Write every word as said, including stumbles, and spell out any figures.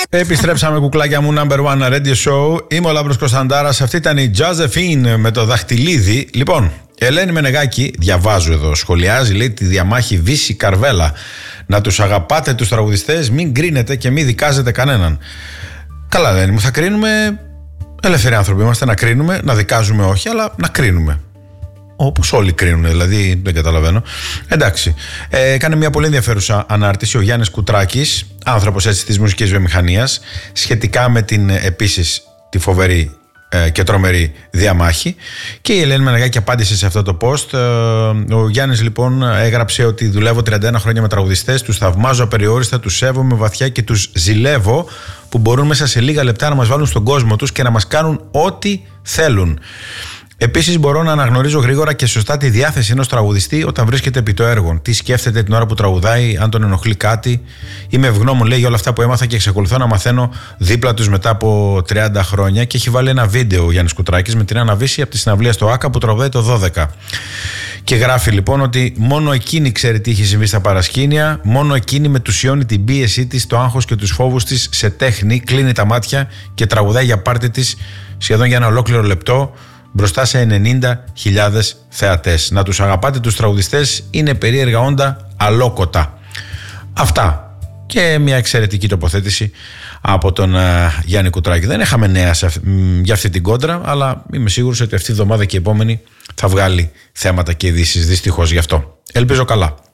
Επιστρέψαμε, κουκλάκια μου, number one radio show. Είμαι ο Λάμπρος Κωνσταντάρας. Αυτή ήταν η Josephine με το δαχτυλίδι. Λοιπόν, Ελένη Μενεγάκη, διαβάζω εδώ, σχολιάζει, λέει, τη διαμάχη Βύση Καρβέλα. Να τους αγαπάτε τους τραγουδιστές, μην κρίνετε και μην δικάζετε κανέναν. Καλά, Ελένη μου, θα κρίνουμε. Ελεύθεροι άνθρωποι είμαστε, να κρίνουμε, να δικάζουμε όχι, αλλά να κρίνουμε. Όπως όλοι κρίνουν, δηλαδή δεν καταλαβαίνω. Εντάξει. Ε, έκανε μια πολύ ενδιαφέρουσα ανάρτηση ο Γιάννης Κουτράκης, άνθρωπος έτσι της μουσικής βιομηχανίας, σχετικά με την επίσης τη φοβερή ε, και τρομερή διαμάχη. Και η Ελένη Μενεγάκη απάντησε σε αυτό το post. Ε, ο Γιάννης λοιπόν έγραψε ότι δουλεύω τριάντα ένα χρόνια με τραγουδιστές, τους θαυμάζω απεριόριστα, τους σέβομαι βαθιά και τους ζηλεύω που μπορούν μέσα σε λίγα λεπτά να μας βάλουν στον κόσμο τους και να μας κάνουν ό,τι θέλουν. Επίσης, μπορώ να αναγνωρίζω γρήγορα και σωστά τη διάθεση ενός τραγουδιστή όταν βρίσκεται επί το έργο. Τι σκέφτεται την ώρα που τραγουδάει, αν τον ενοχλεί κάτι. Είμαι ευγνώμων, λέει, για όλα αυτά που έμαθα και εξακολουθώ να μαθαίνω δίπλα τους μετά από τριάντα χρόνια. Και έχει βάλει ένα βίντεο ο Γιάννης Κουτράκης με την Άννα Βύση από τη συναυλία στο ΆΚΑ που τραγουδάει το δώδεκα. Και γράφει λοιπόν ότι μόνο εκείνη ξέρει τι έχει συμβεί στα παρασκήνια, μόνο εκείνη μετουσιώνει την πίεσή της, το άγχος και τους φόβους της σε τέχνη, κλείνει τα μάτια και τραγουδάει για πάρτι της σχεδόν για ένα ολόκληρο λεπτό μπροστά σε ενενήντα χιλιάδες θεατές. Να τους αγαπάτε τους τραγουδιστές είναι περίεργα όντα αλόκοτα. Αυτά και μια εξαιρετική τοποθέτηση από τον uh, Γιάννη Κουτράκη. Δεν είχαμε νέα σε, μ, για αυτή την κόντρα, αλλά είμαι σίγουρος ότι αυτή η εβδομάδα και η επόμενη θα βγάλει θέματα και ειδήσεις, δυστυχώς γι' αυτό. Ελπίζω καλά.